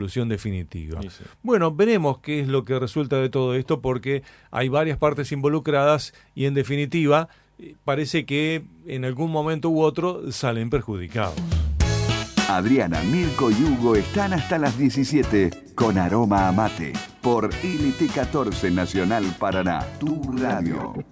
solución definitiva. Sí, sí. Bueno, veremos qué es lo que resulta de todo esto, porque hay varias partes involucradas y en definitiva parece que en algún momento u otro salen perjudicados. Adriana, Mirko y Hugo están hasta las 17 con Aroma a Mate por LT14 Nacional Paraná, tu radio.